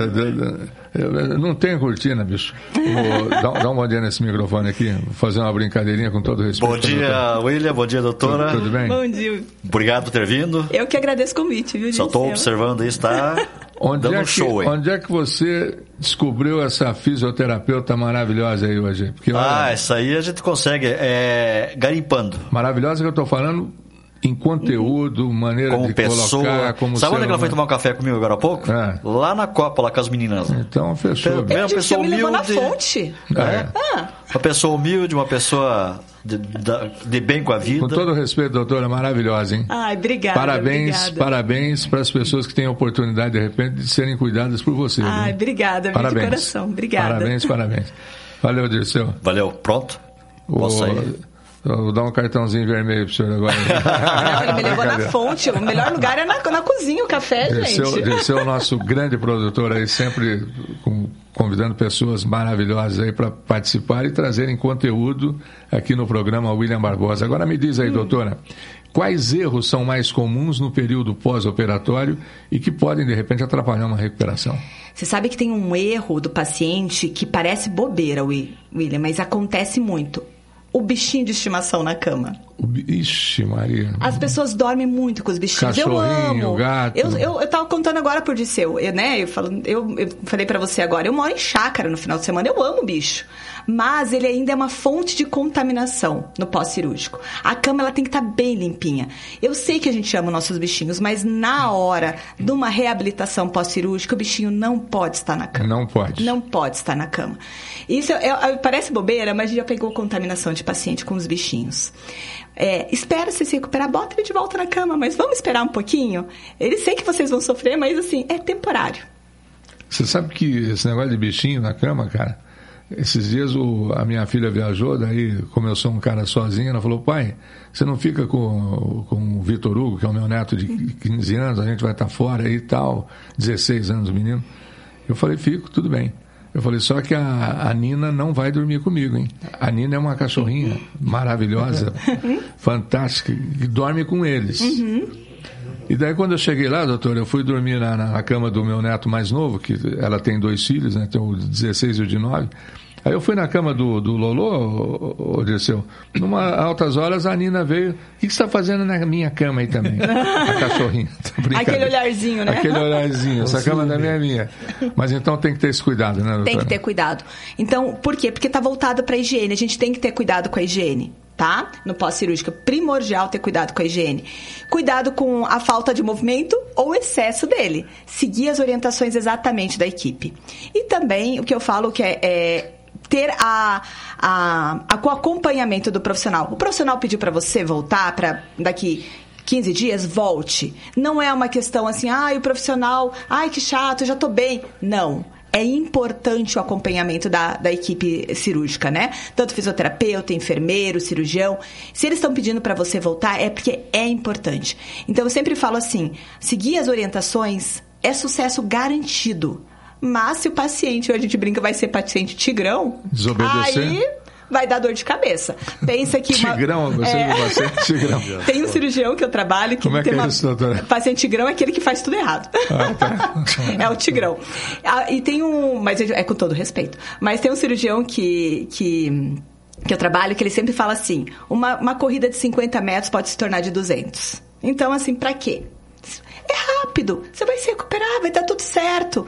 [SPEAKER 1] Não tem cortina, bicho. Vou, dá, dá um bom dia nesse microfone aqui. Vou fazer uma brincadeirinha com todo respeito.
[SPEAKER 4] Bom dia, William. Bom dia, doutora.
[SPEAKER 1] Tudo, tudo bem?
[SPEAKER 2] Bom dia.
[SPEAKER 4] Obrigado por ter vindo.
[SPEAKER 2] Eu que agradeço o convite, viu,
[SPEAKER 4] Só estou observando isso, tá?
[SPEAKER 1] Onde
[SPEAKER 4] dando
[SPEAKER 1] é,
[SPEAKER 4] um
[SPEAKER 1] que,
[SPEAKER 4] show, hein?
[SPEAKER 1] onde é que você descobriu essa fisioterapeuta maravilhosa aí hoje? Porque, olha,
[SPEAKER 4] ah, essa aí a gente consegue é, garimpando.
[SPEAKER 1] Maravilhosa que eu estou falando em conteúdo, uhum. maneira
[SPEAKER 4] como
[SPEAKER 1] de
[SPEAKER 4] pessoa.
[SPEAKER 1] colocar, como
[SPEAKER 4] Sabe onde é que ela foi
[SPEAKER 1] humano.
[SPEAKER 4] tomar um café comigo agora há pouco?
[SPEAKER 1] É.
[SPEAKER 4] Lá na Copa, lá com as meninas.
[SPEAKER 1] Então, fechou.
[SPEAKER 4] Bem, uma pessoa
[SPEAKER 2] me levou na
[SPEAKER 4] humilde.
[SPEAKER 2] fonte.
[SPEAKER 1] É.
[SPEAKER 2] Ah.
[SPEAKER 4] Uma pessoa humilde, uma pessoa de, de bem com a vida.
[SPEAKER 1] Com todo respeito, doutora, maravilhosa, hein?
[SPEAKER 2] Ai, obrigada.
[SPEAKER 1] Parabéns,
[SPEAKER 2] obrigada.
[SPEAKER 1] parabéns para as pessoas que têm a oportunidade, de repente, de serem cuidadas por você.
[SPEAKER 2] Ai,
[SPEAKER 1] viu?
[SPEAKER 2] obrigada,
[SPEAKER 1] parabéns.
[SPEAKER 2] de coração. Obrigada.
[SPEAKER 1] Parabéns, parabéns. Valeu, Dirceu.
[SPEAKER 4] Valeu, pronto? Posso sair?
[SPEAKER 1] Vou dar um cartãozinho vermelho pro senhor agora.
[SPEAKER 2] Ele me levou na fonte. O melhor lugar é na, na cozinha, o café, gente.
[SPEAKER 1] Esse é o nosso grande produtor aí, sempre com, convidando pessoas maravilhosas aí para participar e trazerem conteúdo aqui no programa William Barbosa. Agora me diz aí, hum. doutora, quais erros são mais comuns no período pós-operatório e que podem, de repente, atrapalhar uma recuperação?
[SPEAKER 2] Você sabe que tem um erro do paciente que parece bobeira, William, mas acontece muito. O bichinho de estimação na cama.
[SPEAKER 1] Ixi, Maria.
[SPEAKER 2] As pessoas dormem muito com os bichinhos.
[SPEAKER 1] Cachorrinho,
[SPEAKER 2] eu amo.
[SPEAKER 1] gato.
[SPEAKER 2] Eu, eu, eu tava contando agora por Dirceu, eu, né? Eu, falo, eu, eu falei pra você agora, eu moro em chácara no final de semana, eu amo bicho. Mas ele ainda é uma fonte de contaminação no pós-cirúrgico. A cama, ela tem que estar bem limpinha. Eu sei que a gente ama nossos bichinhos, mas na hora de uma reabilitação pós-cirúrgica, o bichinho não pode estar na cama.
[SPEAKER 1] Não pode.
[SPEAKER 2] Não pode estar na cama. Isso é, é, parece bobeira, mas a gente já pegou contaminação de paciente com os bichinhos. É, espera você se recuperar, bota ele de volta na cama, mas vamos esperar um pouquinho? Ele sei que vocês vão sofrer, mas assim, é temporário.
[SPEAKER 1] Você sabe que esse negócio de bichinho na cama, cara, esses dias o, a minha filha viajou, daí, como eu sou um cara sozinho, ela falou, pai, você não fica com, com o Vitor Hugo, que é o meu neto de quinze anos, a gente vai estar fora aí e tal, dezesseis anos o menino. Eu falei, fico, tudo bem. Eu falei, só que a, a Nina não vai dormir comigo, hein? A Nina é uma cachorrinha maravilhosa, fantástica, que dorme com eles. Uhum. E daí quando eu cheguei lá, doutor, eu fui dormir na, na cama do meu neto mais novo, que ela tem dois filhos, né? Tem o de dezesseis e o de nove. Aí eu fui na cama do, do Lolô, ô, ô, Dirceu, numa altas horas a Nina veio, o que você está fazendo na minha cama aí também? A cachorrinha.
[SPEAKER 2] Aquele olharzinho, né?
[SPEAKER 1] Aquele olharzinho, essa cama também é minha. Mas então tem que ter esse cuidado, né, doutora?
[SPEAKER 2] Tem que ter cuidado. Então, por quê? Porque está voltado para a higiene, a gente tem que ter cuidado com a higiene. Tá? No pós-cirúrgico, primordial ter cuidado com a higiene. Cuidado com a falta de movimento ou excesso dele. Seguir as orientações exatamente da equipe. E também, o que eu falo que é, é ter a, a, a, o acompanhamento do profissional. O profissional pediu para você voltar para daqui quinze dias, volte. Não é uma questão assim, ai, o profissional, ai, que chato, eu já tô bem. Não. É importante o acompanhamento da, da equipe cirúrgica, né? Tanto fisioterapeuta, enfermeiro, cirurgião. Se eles estão pedindo para você voltar, é porque é importante. Então, eu sempre falo assim, seguir as orientações é sucesso garantido. Mas se o paciente, hoje a gente brinca, vai ser paciente tigrão,
[SPEAKER 1] desobedecer,
[SPEAKER 2] aí vai dar dor de cabeça. Pensa que...
[SPEAKER 1] Tigrão,
[SPEAKER 2] uma,
[SPEAKER 1] você é, paciente tigrão.
[SPEAKER 2] Tem um cirurgião que eu trabalho que
[SPEAKER 1] Como é
[SPEAKER 2] tem
[SPEAKER 1] que é
[SPEAKER 2] uma...
[SPEAKER 1] isso, doutora?
[SPEAKER 2] Paciente tigrão é aquele que faz tudo errado.
[SPEAKER 1] Ah, tá.
[SPEAKER 2] É o tigrão. Ah, e tem um... Mas é com todo respeito. Mas tem um cirurgião que... que que eu trabalho, que ele sempre fala assim, uma, uma corrida de cinquenta metros pode se tornar de duzentos. Então, assim, pra quê? É rápido. Você vai se recuperar, vai dar tudo certo.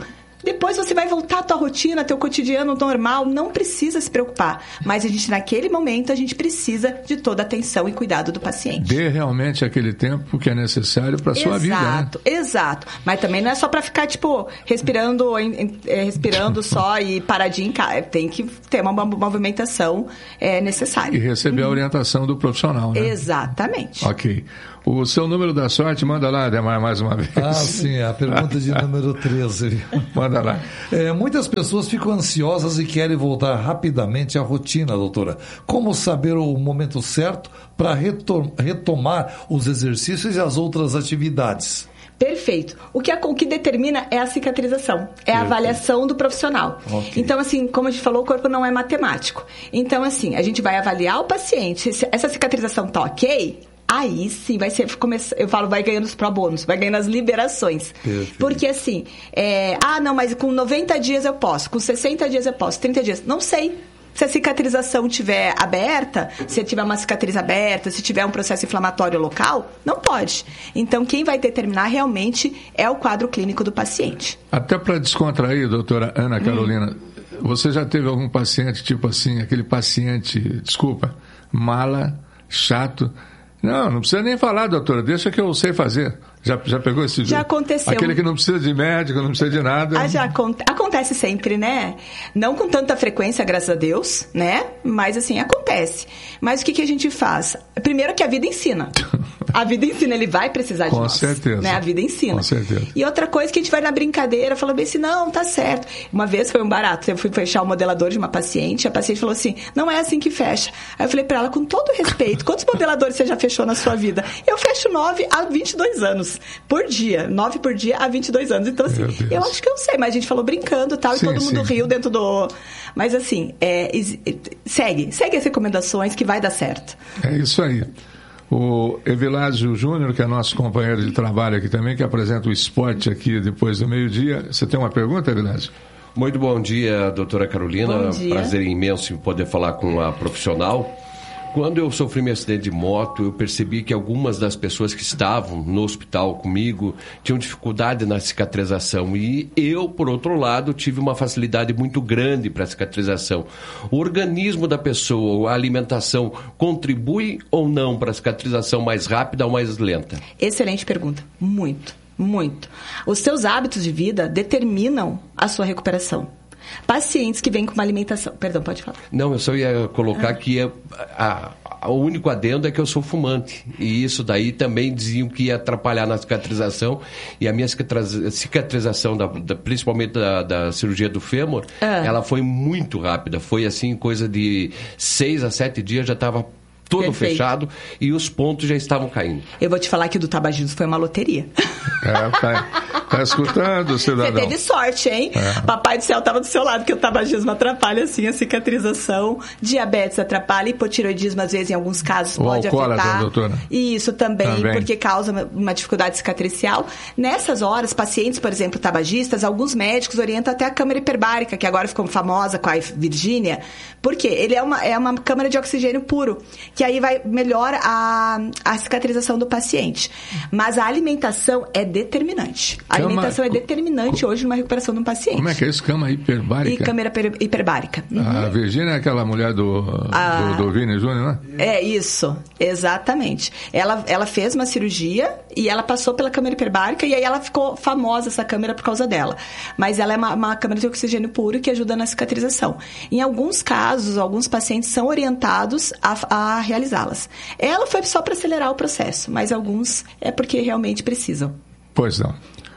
[SPEAKER 2] Depois você vai voltar à tua rotina, teu cotidiano normal, não precisa se preocupar. Mas a gente, naquele momento, a gente precisa de toda a atenção e cuidado do paciente.
[SPEAKER 1] Dê realmente aquele tempo que é necessário para a sua vida, né?
[SPEAKER 2] Exato, exato. Mas também não é só para ficar, tipo, respirando, é, respirando só e paradinho em casa. Tem que ter uma movimentação é, necessária.
[SPEAKER 1] E receber a orientação do profissional, né?
[SPEAKER 2] Exatamente.
[SPEAKER 1] Ok. O seu número da sorte, manda lá, Ademar, mais uma vez.
[SPEAKER 3] Ah, sim, a pergunta de número treze.
[SPEAKER 1] Manda lá.
[SPEAKER 3] É, muitas pessoas ficam ansiosas e querem voltar rapidamente à rotina, doutora. Como saber o momento certo para retom- retomar os exercícios e as outras atividades?
[SPEAKER 2] Perfeito. O que, a, o que determina é a cicatrização, é a avaliação do profissional. Okay. Então, assim, como a gente falou, o corpo não é matemático. Então, assim, a gente vai avaliar o paciente, se essa cicatrização tá ok, aí sim vai ser, eu falo, vai ganhando os pró-bônus, vai ganhando as liberações. Perfeito. Porque assim, é, ah, não, mas com noventa dias eu posso, com sessenta dias eu posso, trinta dias, não sei. Se a cicatrização estiver aberta, se tiver uma cicatriz aberta, se tiver um processo inflamatório local, não pode. Então, quem vai determinar realmente é o quadro clínico do paciente.
[SPEAKER 1] Até para descontrair, doutora Ana Carolina, hum. você já teve algum paciente, tipo assim, aquele paciente, desculpa, mala, chato? Não, não precisa nem falar, doutora, deixa que eu sei fazer. Já, já pegou esse...
[SPEAKER 2] Já aconteceu.
[SPEAKER 1] Aquele que não precisa de médico, não precisa de nada.
[SPEAKER 2] Ah, já aconte... acontece sempre, né? Não com tanta frequência, graças a Deus, né? Mas, assim, acontece. Mas o que, que a gente faz? Primeiro que a vida ensina. A vida ensina, ele vai precisar de
[SPEAKER 1] com
[SPEAKER 2] nós.
[SPEAKER 1] Com certeza.
[SPEAKER 2] Né? A vida ensina.
[SPEAKER 1] Com certeza.
[SPEAKER 2] E outra coisa que a gente vai na brincadeira, fala bem assim, não, tá certo. Uma vez foi um barato, eu fui fechar o modelador de uma paciente, a paciente falou assim, não é assim que fecha. Aí eu falei pra ela, com todo respeito, quantos modeladores você já fechou na sua vida? Eu fecho nove há vinte e dois anos, por dia. Nove por dia há vinte e dois anos. Então, assim, eu acho que eu sei, mas a gente falou brincando e tal, sim, e todo mundo sim. riu dentro do... Mas, assim, é, segue, segue as recomendações que vai dar certo.
[SPEAKER 1] É isso aí. O Evilásio Júnior, que é nosso companheiro de trabalho aqui também, que apresenta o esporte aqui depois do meio-dia. Você tem uma pergunta, Evilásio?
[SPEAKER 5] Muito bom dia, doutora Carolina.
[SPEAKER 2] Bom dia.
[SPEAKER 5] Prazer imenso em poder falar com a profissional. Quando eu sofri meu acidente de moto, eu percebi que algumas das pessoas que estavam no hospital comigo tinham dificuldade na cicatrização. E eu, por outro lado, tive uma facilidade muito grande para a cicatrização. O organismo da pessoa, a alimentação, contribui ou não para a cicatrização mais rápida ou mais lenta?
[SPEAKER 2] Excelente pergunta. Muito, muito. Os seus hábitos de vida determinam a sua recuperação. Pacientes que vêm com uma alimentação... Perdão, pode falar.
[SPEAKER 5] Não, eu só ia colocar ah. que a, a, a, o único adendo é que eu sou fumante. E isso daí também diziam que ia atrapalhar na cicatrização. E a minha cicatrização, da, da, principalmente da, da cirurgia do fêmur, ah. ela foi muito rápida. Foi assim, coisa de seis a sete dias já estava tudo Perfeito. Fechado e os pontos já estavam caindo.
[SPEAKER 2] Eu vou te falar que o do tabagismo foi uma loteria.
[SPEAKER 1] É, tá, tá escutando, cidadão.
[SPEAKER 2] Você teve sorte, hein? É. Papai do céu estava do seu lado, porque o tabagismo atrapalha, assim, a cicatrização. Diabetes atrapalha, hipotiroidismo, às vezes, em alguns casos,
[SPEAKER 1] o
[SPEAKER 2] pode afetar.
[SPEAKER 1] Doutora.
[SPEAKER 2] E isso também,
[SPEAKER 1] também, porque
[SPEAKER 2] causa uma dificuldade cicatricial. Nessas horas, pacientes, por exemplo, tabagistas, alguns médicos orientam até a câmara hiperbárica, que agora ficou famosa com a Virgínia, porque ele é uma, é uma câmara de oxigênio puro, que aí vai melhora a, a cicatrização do paciente. Mas a alimentação é determinante. A cama, alimentação é determinante co, hoje numa recuperação de um paciente.
[SPEAKER 1] Como é que é isso? Cama hiperbárica?
[SPEAKER 2] E câmara hiperbárica.
[SPEAKER 1] Uhum. A Virgínia é aquela mulher do, a, do, do Vini Júnior, né?
[SPEAKER 2] É isso, exatamente. Ela, ela fez uma cirurgia e ela passou pela câmara hiperbárica e aí ela ficou famosa, essa câmara, por causa dela. Mas ela é uma, uma câmara de oxigênio puro que ajuda na cicatrização. Em alguns casos, alguns pacientes são orientados a, a realizá-las. Ela foi só para acelerar o processo, mas alguns é porque realmente precisam.
[SPEAKER 1] Pois não.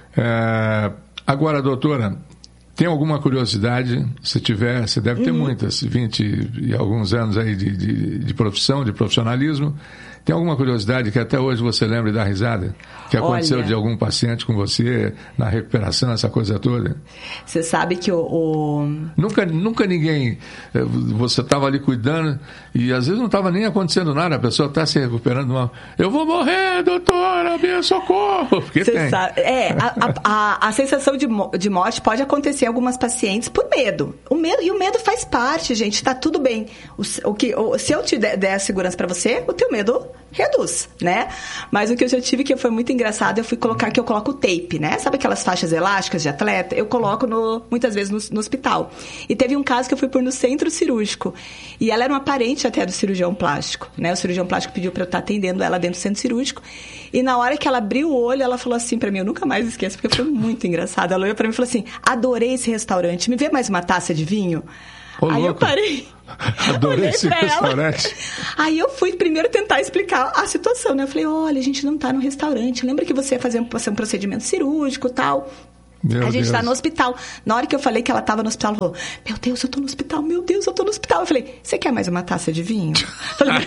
[SPEAKER 1] É, agora, doutora, tem alguma curiosidade? Se tiver, você deve ter uhum. muitas, vinte e alguns anos aí de, de, de profissão, de profissionalismo. Tem alguma curiosidade que até hoje você lembra e dá risada? Que aconteceu Olha, de algum paciente com você, na recuperação, essa coisa toda?
[SPEAKER 2] Você sabe que o... o...
[SPEAKER 1] Nunca, nunca ninguém... Você estava ali cuidando e às vezes não estava nem acontecendo nada, a pessoa está se recuperando. Uma, eu vou morrer, doutora, me socorro! Porque
[SPEAKER 2] Você
[SPEAKER 1] tem.
[SPEAKER 2] Sabe, é, a, a, a sensação de, de morte pode acontecer em algumas pacientes por medo. O medo. E o medo faz parte, gente, está tudo bem. O, o que, o, se eu te der, der a segurança para você, o teu medo reduz, né? Mas o que eu já tive que foi muito engraçado, eu fui colocar que eu coloco tape, né? Sabe aquelas faixas elásticas de atleta? Eu coloco no, muitas vezes no, no hospital. E teve um caso que eu fui pôr no centro cirúrgico. E ela era uma parente até do cirurgião plástico, né? O cirurgião plástico pediu para eu estar atendendo ela dentro do centro cirúrgico. E na hora que ela abriu o olho, ela falou assim para mim, eu nunca mais esqueço, porque foi muito engraçado. Ela olhou para mim e falou assim, adorei esse restaurante, me vê mais uma taça de vinho?
[SPEAKER 1] Ô,
[SPEAKER 2] Aí
[SPEAKER 1] louco.
[SPEAKER 2] eu parei.
[SPEAKER 1] Adorei esse restaurante.
[SPEAKER 2] Ela. Aí eu fui primeiro tentar explicar a situação, né? Eu falei, olha, a gente não tá no restaurante. Lembra que você ia fazer um, fazer um procedimento cirúrgico e tal?
[SPEAKER 1] Meu
[SPEAKER 2] a gente
[SPEAKER 1] Deus.
[SPEAKER 2] tá no hospital. Na hora que eu falei que ela tava no hospital, ela falou, meu Deus, eu tô no hospital, meu Deus, eu tô no hospital. Eu falei, você quer mais uma taça de vinho? Falei,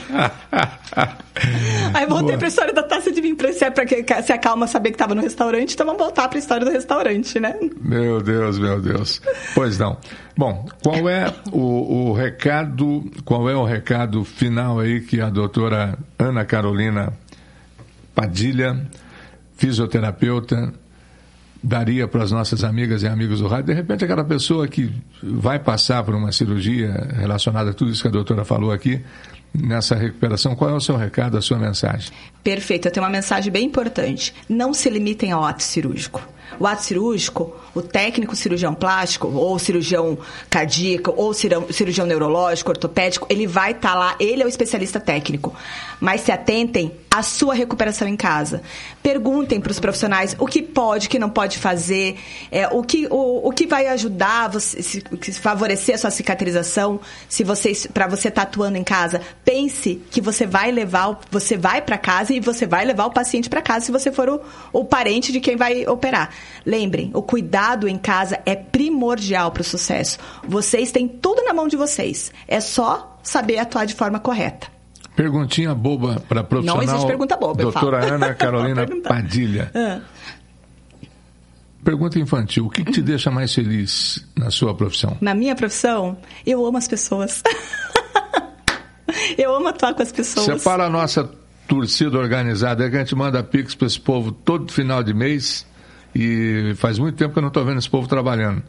[SPEAKER 2] aí voltei
[SPEAKER 1] Boa.
[SPEAKER 2] pra história da taça de vinho, pra, se, pra que se acalma saber que tava no restaurante, então vamos voltar pra história do restaurante, né?
[SPEAKER 1] Meu Deus, meu Deus. Pois não. Bom, qual é o, o recado, qual é o recado final aí que a doutora Ana Carolina Padilha, fisioterapeuta, daria para as nossas amigas e amigos do rádio? De repente, aquela pessoa que vai passar por uma cirurgia relacionada a tudo isso que a doutora falou aqui, nessa recuperação, qual é o seu recado, a sua mensagem?
[SPEAKER 2] Perfeito, eu tenho uma mensagem bem importante. Não se limitem ao ato cirúrgico. O ato cirúrgico, o técnico cirurgião plástico, ou cirurgião cardíaco, ou cirurgião neurológico, ortopédico, ele vai estar lá, ele é o especialista técnico. Mas se atentem à sua recuperação em casa. Perguntem para os profissionais o que pode, o que não pode fazer, é, o, que, o, o que vai ajudar, você, se, favorecer a sua cicatrização, se você, para você estar atuando em casa. Pense que você vai levar, você vai para casa e você vai levar o paciente para casa se você for o, o parente de quem vai operar. Lembrem, o cuidado em casa é primordial para o sucesso. Vocês têm tudo na mão de vocês. É só saber atuar de forma correta.
[SPEAKER 1] Perguntinha boba para profissional.
[SPEAKER 2] Não existe pergunta boba, eu
[SPEAKER 1] doutora
[SPEAKER 2] falo.
[SPEAKER 1] Ana Carolina Padilha.
[SPEAKER 2] Ah.
[SPEAKER 1] Pergunta infantil. O que, que te deixa mais feliz na sua profissão?
[SPEAKER 2] Na minha profissão, eu amo as pessoas. Eu amo atuar com as pessoas.
[SPEAKER 1] Separa a nossa torcida organizada, é que a gente manda pix para esse povo todo final de mês e faz muito tempo que eu não estou vendo esse povo trabalhando.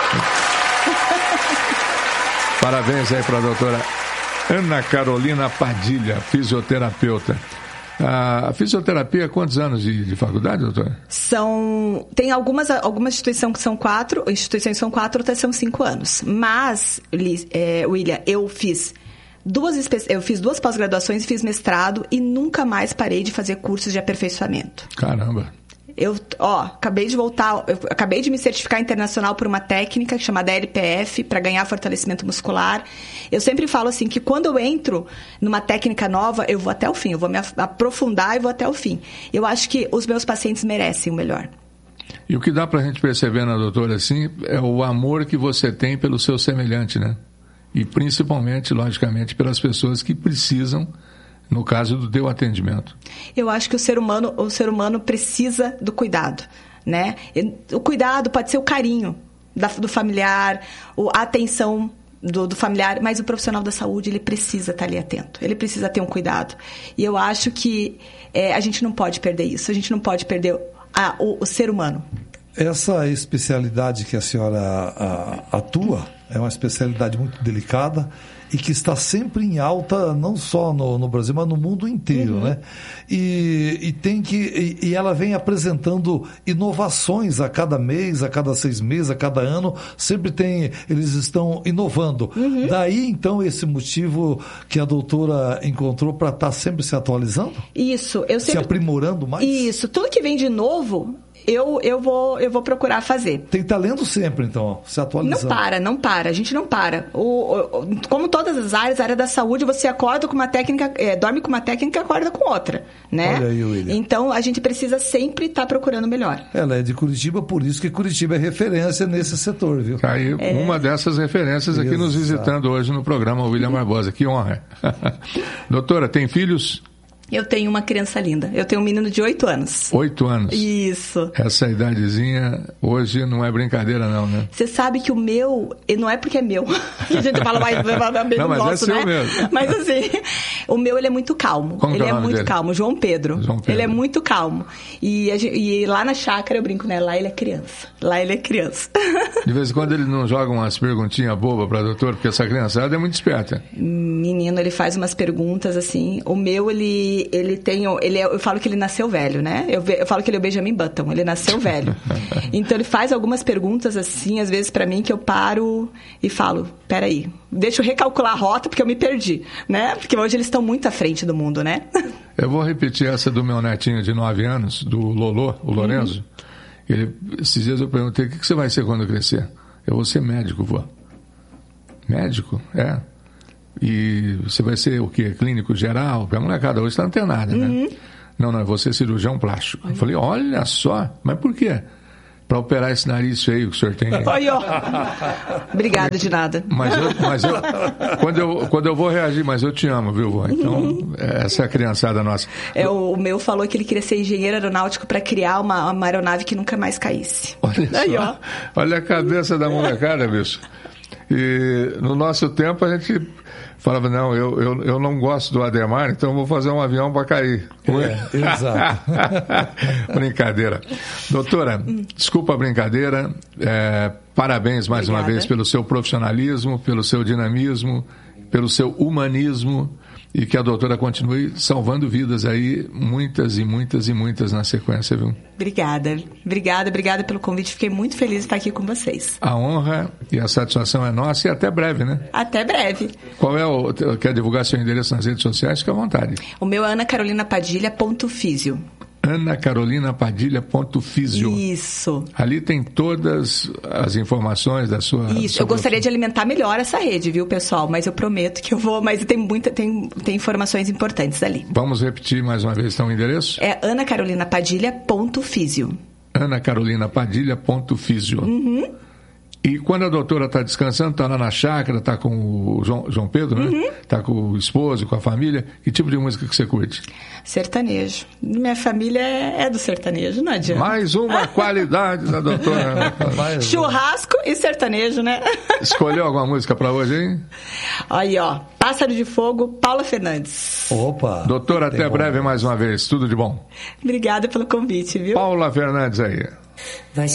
[SPEAKER 1] Parabéns aí para a doutora Ana Carolina Padilha, fisioterapeuta. A fisioterapia, quantos anos de, de faculdade, doutora?
[SPEAKER 2] São... Tem algumas, algumas instituições que são quatro, instituições são quatro, outras são cinco anos. Mas, é, William, eu fiz... Duas, eu fiz duas pós-graduações, fiz mestrado e nunca mais parei de fazer cursos de aperfeiçoamento.
[SPEAKER 1] Caramba!
[SPEAKER 2] Eu, ó, acabei de voltar, eu acabei de me certificar internacional por uma técnica chamada L P F para ganhar fortalecimento muscular. Eu sempre falo assim que quando eu entro numa técnica nova, eu vou até o fim, eu vou me aprofundar e vou até o fim. Eu acho que os meus pacientes merecem o melhor.
[SPEAKER 1] E o que dá pra gente perceber na doutora, assim, é o amor que você tem pelo seu semelhante, né? E principalmente, logicamente, pelas pessoas que precisam, no caso do teu atendimento.
[SPEAKER 2] Eu acho que o ser humano, o ser humano precisa do cuidado, né? O cuidado pode ser o carinho da, do familiar, a atenção do, do familiar, mas o profissional da saúde, ele precisa estar ali atento, ele precisa ter um cuidado. E eu acho que é, a gente não pode perder isso, a gente não pode perder a, o, o ser humano.
[SPEAKER 3] Essa especialidade que a senhora a, atua é uma especialidade muito delicada e que está sempre em alta, não só no, no Brasil, mas no mundo inteiro, uhum. né? E, e, tem que, e, e ela vem apresentando inovações a cada mês, a cada seis meses, a cada ano, sempre tem, eles estão inovando. Uhum. Daí, então, esse motivo que a doutora encontrou para estar sempre se atualizando?
[SPEAKER 2] Isso. Eu sempre...
[SPEAKER 3] Se aprimorando mais?
[SPEAKER 2] Isso. Tudo que vem de novo... Eu, eu, vou, eu vou procurar fazer.
[SPEAKER 3] Tem que estar lendo sempre, então, se atualizando.
[SPEAKER 2] Não para, não para. A gente não para. O, o, como todas as áreas, a área da saúde, você acorda com uma técnica, é, dorme com uma técnica e acorda com outra, né?
[SPEAKER 3] Olha aí, William.
[SPEAKER 2] Então, a gente precisa sempre estar procurando melhor.
[SPEAKER 3] Ela é de Curitiba, por isso que Curitiba é referência nesse setor, viu?
[SPEAKER 1] Aí, é. Uma dessas referências aqui Exato. Nos visitando hoje no programa, o William Barbosa. Que honra. Doutora, tem filhos?
[SPEAKER 2] Eu tenho uma criança linda. Eu tenho um menino de oito anos.
[SPEAKER 1] Oito anos?
[SPEAKER 2] Isso.
[SPEAKER 1] Essa idadezinha hoje não é brincadeira não, né?
[SPEAKER 2] Você sabe que o meu, não é porque é meu, que a gente fala mais bem
[SPEAKER 1] não, mas
[SPEAKER 2] nosso,
[SPEAKER 1] é seu
[SPEAKER 2] né?
[SPEAKER 1] Mesmo.
[SPEAKER 2] Mas assim, o meu ele é muito calmo.
[SPEAKER 1] Como
[SPEAKER 2] ele
[SPEAKER 1] é,
[SPEAKER 2] é muito
[SPEAKER 1] dele?
[SPEAKER 2] calmo, João Pedro.
[SPEAKER 1] João Pedro.
[SPEAKER 2] Ele é muito calmo. E, a gente, e lá na chácara eu brinco, né? Lá ele é criança. Lá ele é criança.
[SPEAKER 1] De vez em quando ele não joga umas perguntinhas bobas para doutor, porque essa criançada é muito esperta.
[SPEAKER 2] Menino, ele faz umas perguntas assim. O meu, ele ele, ele tem... o- Ele é- eu falo que ele nasceu velho, né? Eu, ve- eu falo que ele é o Benjamin Button, ele nasceu velho. Então, ele faz algumas perguntas, assim, às vezes pra mim, que eu paro e falo, peraí, deixa eu recalcular a rota, porque eu me perdi, né? Porque hoje eles estão muito à frente do mundo, né?
[SPEAKER 1] Eu vou repetir essa do meu netinho de nove anos, do Lolô, o Lorenzo. Ele, esses dias eu perguntei, o que que você vai ser quando crescer? Eu vou ser médico, vô. Médico? É. E você vai ser o quê? Clínico geral? Porque a molecada hoje está antenada, né? Não, não, eu vou ser cirurgião plástico. Eu falei, olha só, mas por quê? Para operar esse nariz feio que o senhor tem aí.
[SPEAKER 2] Aí, ó. Obrigada de nada.
[SPEAKER 1] Mas eu, mas eu, quando eu, quando eu vou reagir, mas eu te amo, viu, vô? Então, essa é a criançada nossa.
[SPEAKER 2] É, o, o meu falou que ele queria ser engenheiro aeronáutico para criar uma, uma aeronave que nunca mais caísse.
[SPEAKER 1] Olha
[SPEAKER 2] Aí,
[SPEAKER 1] só,
[SPEAKER 2] ó.
[SPEAKER 1] olha a cabeça da molecada, bicho. E no nosso tempo a gente falava, não, eu, eu, eu não gosto do Ademar, então eu vou fazer um avião para cair.
[SPEAKER 3] É, exato.
[SPEAKER 1] Brincadeira. Doutora, desculpa a brincadeira, é, parabéns mais
[SPEAKER 2] Obrigada.
[SPEAKER 1] uma vez pelo seu profissionalismo, pelo seu dinamismo, pelo seu humanismo, e que a doutora continue salvando vidas aí, muitas e muitas e muitas na sequência, viu?
[SPEAKER 2] Obrigada. Obrigada, obrigada pelo convite. Fiquei muito feliz de estar aqui com vocês.
[SPEAKER 1] A honra e a satisfação é nossa e até breve, né?
[SPEAKER 2] Até breve.
[SPEAKER 1] Qual é o... Quer divulgar seu endereço nas redes sociais? Fique à vontade.
[SPEAKER 2] O meu é ana carolina padilha ponto físio.
[SPEAKER 1] ana carolina padilha ponto físio.
[SPEAKER 2] Isso.
[SPEAKER 1] Ali tem todas as informações da sua...
[SPEAKER 2] Isso.
[SPEAKER 1] sua
[SPEAKER 2] Eu gostaria de alimentar melhor essa rede, viu, pessoal? Mas eu prometo que eu vou... Mas tem muita... Tem, tem informações importantes ali.
[SPEAKER 1] Vamos repetir mais uma vez então o endereço?
[SPEAKER 2] É ana carolina padilha ponto físio.
[SPEAKER 1] ana carolina padilha ponto físio.
[SPEAKER 2] Uhum.
[SPEAKER 1] E quando a doutora está descansando, está lá na chácara, está com o João, João Pedro, né? Está com o esposo, com a família. Que tipo de música que você curte?
[SPEAKER 2] Sertanejo. Minha família é, é do sertanejo, não adianta.
[SPEAKER 1] Mais uma qualidade da doutora.
[SPEAKER 3] Mas,
[SPEAKER 2] Churrasco e sertanejo, né?
[SPEAKER 1] Escolheu alguma música para hoje, hein?
[SPEAKER 2] Aí, ó. Pássaro de Fogo, Paula Fernandes.
[SPEAKER 3] opa.
[SPEAKER 1] Doutora,
[SPEAKER 3] tem
[SPEAKER 1] até
[SPEAKER 3] bom.
[SPEAKER 1] breve mais uma vez. Tudo de bom.
[SPEAKER 2] Obrigada pelo convite, viu?
[SPEAKER 1] Paula Fernandes aí.
[SPEAKER 6] Vai